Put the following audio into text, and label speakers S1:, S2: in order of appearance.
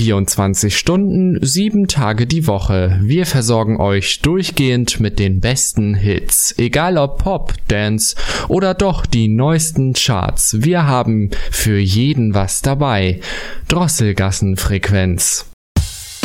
S1: 24 Stunden, 7 Tage die Woche. Wir versorgen euch durchgehend mit den besten Hits. Egal ob Pop, Dance oder doch die neuesten Charts. Wir haben für jeden was dabei. Drosselgassenfrequenz.